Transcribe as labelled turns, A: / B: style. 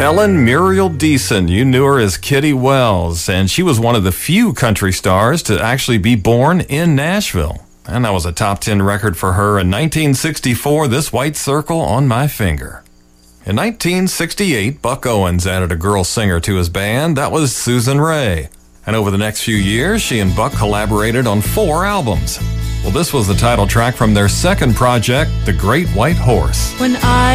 A: Ellen Muriel Deason, you knew her as Kitty Wells, and she was one of the few country stars to actually be born in Nashville. And that was a top 10 record for her in 1964, This White Circle on My Finger. In 1968, Buck Owens added a girl singer to his band. That was Susan Rae. And over the next few years, she and Buck collaborated on 4 albums. Well, this was the title track from their second project, The Great White Horse.
B: When I